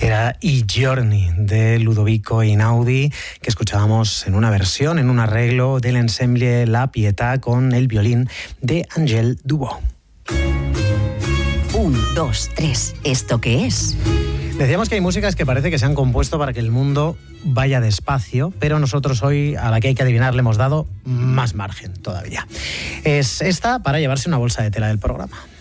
Era I Giorni de Ludovico Einaudi, que escuchábamos en una versión, en un arreglo del ensemble La Pietà con el violín de Angèle Dubó. 1, 2, 3. ¿Esto qué es? Decíamos que hay músicas que parece que se han compuesto para que el mundo vaya despacio, pero nosotros hoy, a la que hay que adivinar, le hemos dado más margen todavía. Es esta para llevarse una bolsa de tela del programa.